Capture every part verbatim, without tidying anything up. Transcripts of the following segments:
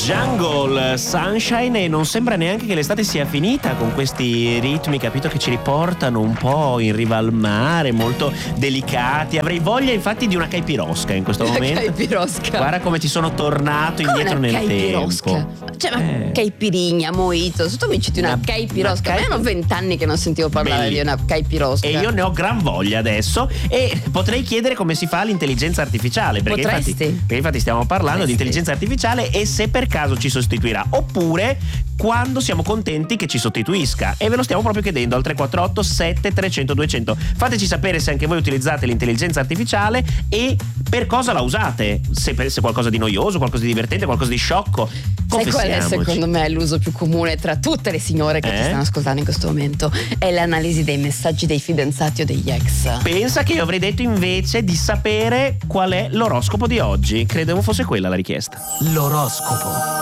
Jungle, Sunshine, e non sembra neanche che l'estate sia finita con questi ritmi, capito, che ci riportano un po' in riva al mare, molto delicati. Avrei voglia infatti di una caipirosca in questo momento. Caipirosca. Guarda come ti sono tornato Come indietro una nel caipirosca? tempo. Cioè, ma Eh. caipirigna, mojito, tu mi citi una, Una- caipirosca. una Ma io caipi- ho vent'anni che non sentivo parlare Belli. di una caipirosca. E io ne ho gran voglia adesso, e potrei chiedere come si fa l'intelligenza artificiale, perché Potresti. infatti, perché infatti stiamo parlando Potresti. di intelligenza artificiale, e se per caso ci sostituirà, oppure quando siamo contenti che ci sostituisca. E ve lo stiamo proprio chiedendo al tre quattro otto sette tre zero zero due zero zero. Fateci sapere se anche voi utilizzate l'intelligenza artificiale e per cosa la usate, se, per, se qualcosa di noioso, qualcosa di divertente, qualcosa di sciocco. Sai qual è Confessiamoci. secondo me l'uso più comune tra tutte le signore che Eh? ci stanno ascoltando in questo momento? È l'analisi dei messaggi dei fidanzati o degli ex. Pensa che io avrei detto invece di sapere qual è l'oroscopo di oggi. Credevo fosse quella la richiesta. L'oroscopo.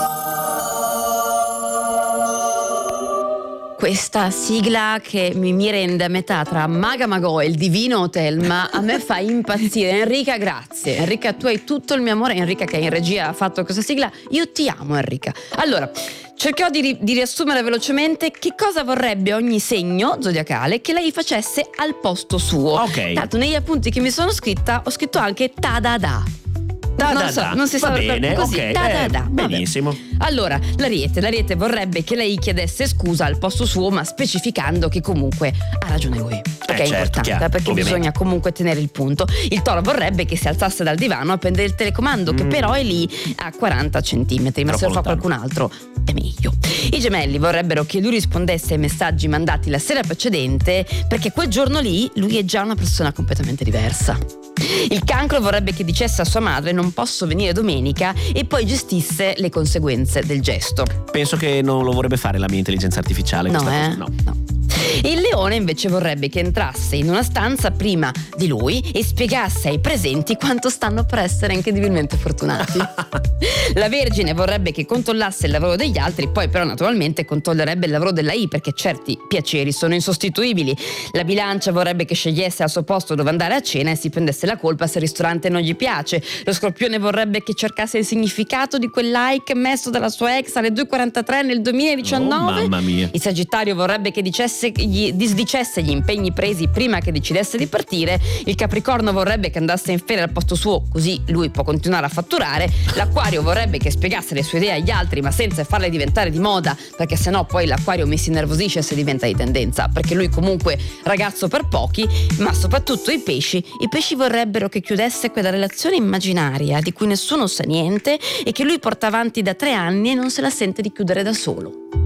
Questa sigla che mi, mi rende a metà tra Maga Magò e il Divino Hotel, ma a me fa impazzire. Enrica, grazie. Enrica, tu hai tutto il mio amore. Enrica che in regia ha fatto questa sigla. Io ti amo, Enrica. Allora, cercherò di, ri- di riassumere velocemente che cosa vorrebbe ogni segno zodiacale che lei facesse al posto suo. Ok. Tanto negli appunti che mi sono scritta ho scritto anche ta-da-da. Da, non da, so, da. non si Va sa bene, così. ok, Da, da, eh, da. Vabbè. benissimo. Allora, l'Ariete, l'Ariete vorrebbe che lei chiedesse scusa al posto suo, ma specificando che comunque ha ragione lui. Perché Eh, è certo, importante, chiaro, perché ovviamente. bisogna comunque tenere il punto. Il Toro vorrebbe che si alzasse dal divano a prendere il telecomando, che Mm. però è lì a quaranta centimetri, ma se lo Troppo fa lontano. qualcun altro è meglio. I Gemelli vorrebbero che lui rispondesse ai messaggi mandati la sera precedente, perché quel giorno lì lui è già una persona completamente diversa. Il Cancro vorrebbe che dicesse a sua madre non posso venire domenica e poi gestisse le conseguenze del gesto. Penso che non lo vorrebbe fare la mia intelligenza artificiale. No, questa eh? cosa, no. No. Il Leone invece vorrebbe che entrasse in una stanza prima di lui e spiegasse ai presenti quanto stanno per essere incredibilmente fortunati. La Vergine vorrebbe che controllasse il lavoro degli altri, poi però naturalmente controllerebbe il lavoro della I, perché certi piaceri sono insostituibili. La Bilancia vorrebbe che scegliesse al suo posto dove andare a cena e si prendesse la colpa se il ristorante non gli piace. Lo Scorpione vorrebbe che cercasse il significato di quel like messo dalla sua ex alle due e quarantatré nel duemiladiciannove. Oh, mamma mia. Il Sagittario vorrebbe che dicesse, gli, disdicesse gli impegni presi prima che decidesse di partire. Il Capricorno vorrebbe che andasse in ferie al posto suo, così lui può continuare a fatturare. L'Acquario vorrebbe che spiegasse le sue idee agli altri, ma senza farle diventare di moda, perché sennò poi l'Acquario mi si innervosisce se diventa di tendenza, perché lui comunque ragazzo per pochi. Ma soprattutto i pesci i pesci vorrebbero che chiudesse quella relazione immaginaria di cui nessuno sa niente e che lui porta avanti da tre anni e non se la sente di chiudere da solo.